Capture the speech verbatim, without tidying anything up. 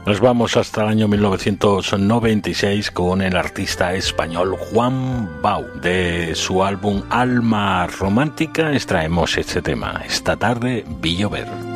Nos vamos hasta el año mil novecientos noventa y seis con el artista español Juan Bau. De su álbum Alma Romántica extraemos este tema, Esta tarde vi llover.